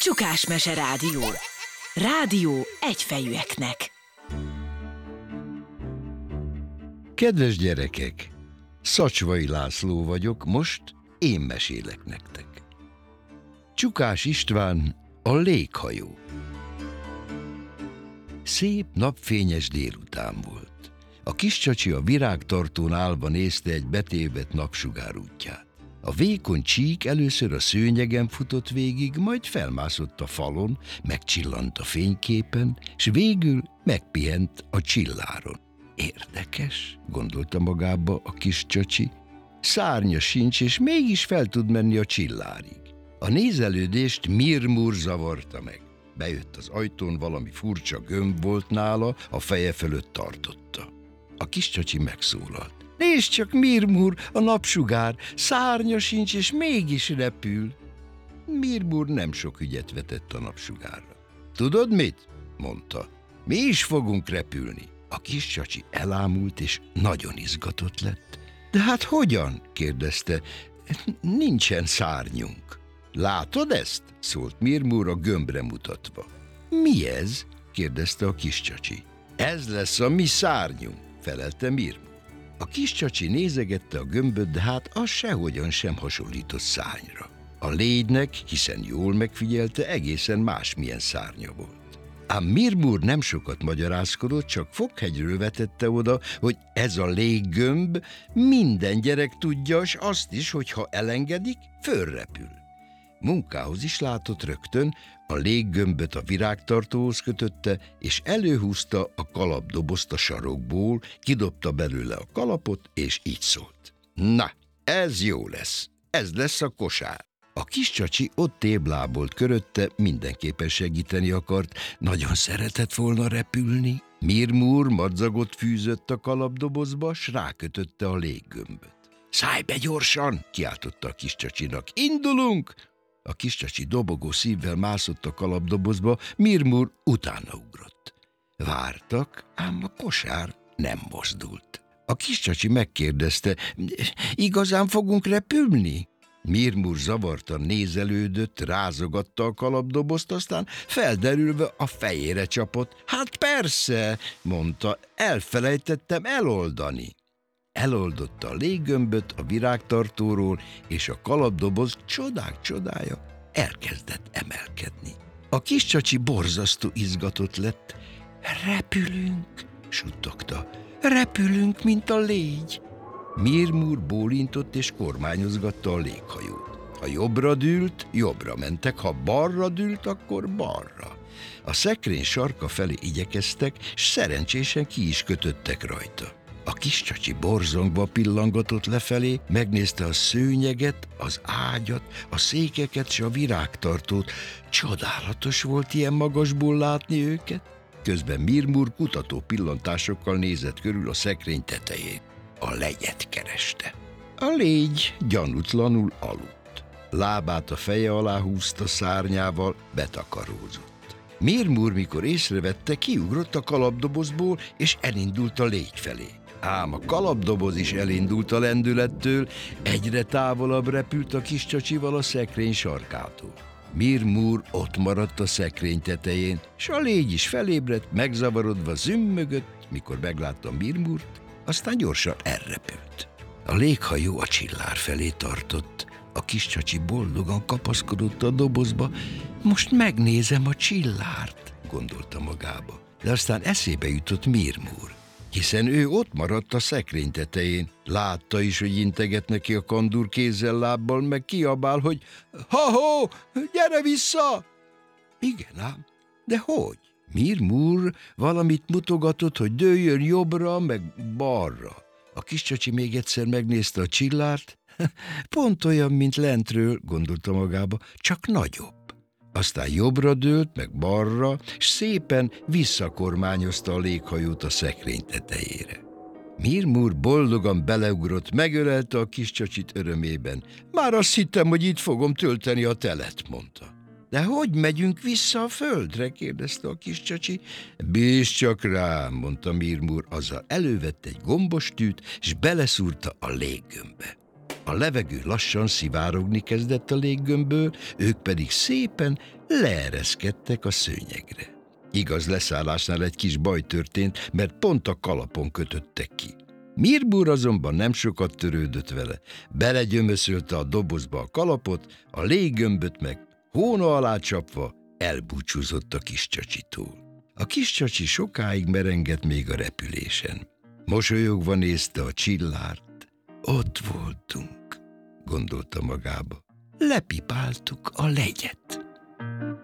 Csukásmese Rádió. Rádió egyfejűeknek. Kedves gyerekek, Szacsvai László vagyok, most én mesélek nektek. Csukás István, a léghajó. Szép napfényes délután volt. A kis csacsi a virágtartón állva nézte egy betévedt napsugár útját. A vékony csík először a szőnyegen futott végig, majd felmászott a falon, megcsillant a fényképen, s végül megpihent a csilláron. Érdekes, gondolta magába a kis csacsi. Szárnya sincs, és mégis fel tud menni a csillárig. A nézelődést Mirmur zavarta meg. Bejött az ajtón, valami furcsa gömb volt nála, a feje fölött tartotta. A kis csacsi megszólalt. Nézd csak, Mirmur, a napsugár, szárnya sincs, és mégis repül. Mirmur nem sok ügyet vetett a napsugárra. Tudod mit? Mondta. Mi is fogunk repülni. A kis csacsi elámult, és nagyon izgatott lett. De hát hogyan? Kérdezte. Nincsen szárnyunk. Látod ezt? Szólt Mirmur a gömbre mutatva. Mi ez? Kérdezte a kis csacsi. Ez lesz a mi szárnyunk, felelte Mirmur. A kis csacsi nézegette a gömböt, de hát az sehogyan sem hasonlított szárnyra. A légynek, hiszen jól megfigyelte, egészen másmilyen szárnya volt. Ám Mirmur nem sokat magyarázkodott, csak Fokhegyről vetette oda, hogy ez a léggömb minden gyerek tudja, s azt is, hogy ha elengedik, fölrepül. Munkához is látott rögtön, a léggömböt a virágtartóhoz kötötte, és előhúzta a kalapdobozt a sarokból, kidobta belőle a kalapot, és így szólt. Na, ez jó lesz, ez lesz a kosár. A kis csacsi ott téblábolt körötte, mindenképpen segíteni akart, nagyon szeretett volna repülni. Mirmur madzagot fűzött a kalapdobozba, s rákötötte a léggömböt. Szállj be gyorsan, kiáltotta a kis csacsinak. Indulunk! A kis csacsi dobogó szívvel mászott a kalapdobozba, Mirmur utána ugrott. Vártak, ám a kosár nem mozdult. A kis csacsi megkérdezte, igazán fogunk repülni? Mirmur zavartan nézelődött, rázogatta a kalapdobozt, aztán felderülve a fejére csapott. Hát persze, mondta, elfelejtettem eloldani. Eloldotta a léggömböt a virágtartóról, és a kalapdoboz csodák csodája elkezdett emelkedni. A kis csacsi borzasztó izgatott lett. Repülünk, suttogta, repülünk, mint a légy. Mirmur bólintott és kormányozgatta a léghajót. Ha jobbra dűlt, jobbra mentek, ha balra dűlt, akkor balra. A szekrény sarka felé igyekeztek, s szerencsésen ki is kötöttek rajta. A kis csacsi borzongva pillangatott lefelé, megnézte a szőnyeget, az ágyat, a székeket s a virágtartót. Csodálatos volt ilyen magasból látni őket. Közben Mirmur kutató pillantásokkal nézett körül a szekrény tetején. A legyet kereste. A légy gyanútlanul aludt. Lábát a feje alá húzta szárnyával, betakarózott. Mirmur, mikor észrevette, kiugrott a kalapdobozból, és elindult a légy felé. Ám a kalapdoboz is elindult a lendülettől, egyre távolabb repült a kis csacsival a szekrény sarkától. Mirmur ott maradt a szekrény tetején, s a légy is felébredt, megzavarodva zümmögött, mikor meglátta Mirmurt, aztán gyorsan elrepült. A léghajó a csillár felé tartott. A kis csacsi boldogan kapaszkodott a dobozba. Most megnézem a csillárt, gondolta magába. De aztán eszébe jutott Mirmur, hiszen ő ott maradt a szekrény tetején. Látta is, hogy integet neki a kandúr kézzel, lábbal, meg kiabál, hogy ha-ho, gyere vissza! Igen ám, de hogy? Mirmur valamit mutogatott, hogy dőljön jobbra, meg balra. A kis csacsi még egyszer megnézte a csillárt. Pont olyan, mint lentről, gondolta magába, csak nagyobb. Aztán jobbra dőlt, meg balra, és szépen visszakormányozta a léghajót a szekrény tetejére. Mirmur boldogan beleugrott, megölelte a kis csacsit örömében. Már azt hittem, hogy itt fogom tölteni a telet, mondta. De hogy megyünk vissza a földre? kérdezte a kis csacsi. Bízz csak rám, mondta Mirmur, azzal elővette egy gombostűt, és beleszúrta a léggömbbe. A levegő lassan szivárogni kezdett a léggömbből, ők pedig szépen leereszkedtek a szőnyegre. Igaz, leszállásnál egy kis baj történt, mert pont a kalapon kötöttek ki. Mirbur azonban nem sokat törődött vele. Belegyömöszölte a dobozba a kalapot, a léggömböt meg hóna alá csapva elbúcsúzott a kis csacsitól. A kis csacsi sokáig merengett még a repülésen. Mosolyogva nézte a csillárt. Ott voltunk, gondolta magába. Lepipáltuk a legyet.